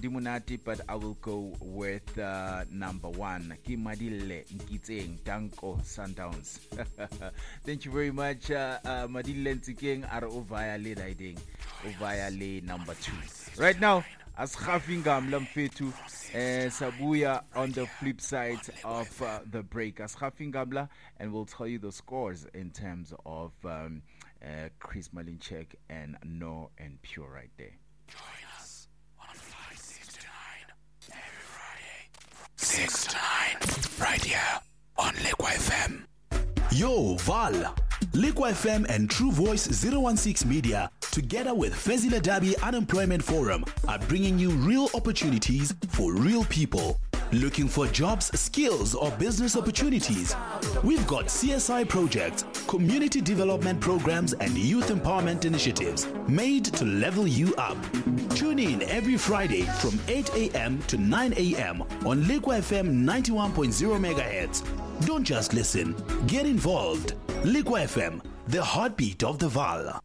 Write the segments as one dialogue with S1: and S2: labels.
S1: Dimunati, but I will go with number 1. Ki Madile Nkitseng Danko Sundowns. Thank you very much. Madile Nkitseng are via le daiding. Via le number 2. Right now, as Khafingam Lamfetu Sabuya on the flip side of the break. As Khafingamla, and we'll tell you the scores in terms of Chris Malinchek and No and Pure right there.
S2: Join us on 5, 6 to 9 every Friday, 6 to 9, right here on Liqua FM.
S3: Yo, Val! Liqua FM and True Voice 016 Media, together with Fezile Dabi Unemployment Forum, are bringing you real opportunities for real people. Looking for jobs, skills, or business opportunities? We've got CSI projects, community development programs, and youth empowerment initiatives made to level you up. Tune in every Friday from 8 a.m. to 9 a.m. on Liqua FM 91.0 MHz. Don't just listen, get involved. Liqua FM, the heartbeat of the Val.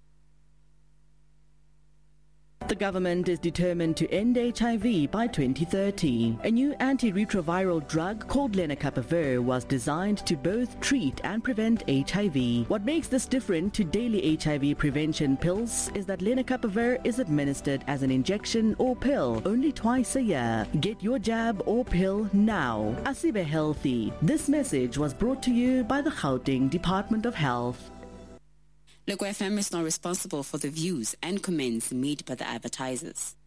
S4: The government is determined to end HIV by 2030. A new antiretroviral drug called lenacapavir was designed to both treat and prevent HIV. What makes this different to daily HIV prevention pills is that lenacapavir is administered as an injection or pill only twice a year. Get your jab or pill now. Asibe Healthy. This message was brought to you by the Gauteng Department of Health.
S5: Liqua FM is not responsible for the views and comments made by the advertisers.